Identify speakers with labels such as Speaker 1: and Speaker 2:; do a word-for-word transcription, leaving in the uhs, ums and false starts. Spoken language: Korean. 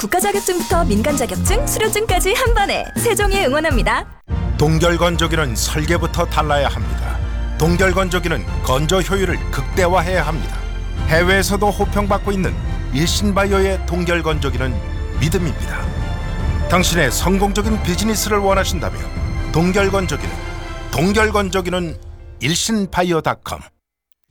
Speaker 1: 국가 자격증부터 민간 자격증, 수료증까지 한 번에 세종이 응원합니다.
Speaker 2: 동결건조기는 설계부터 달라야 합니다. 동결건조기는 건조 효율을 극대화해야 합니다. 해외에서도 호평받고 있는 일신바이오의 동결건조기는 믿음입니다. 당신의 성공적인 비즈니스를 원하신다면 동결건조기는 동결건조기는 일신바이오닷컴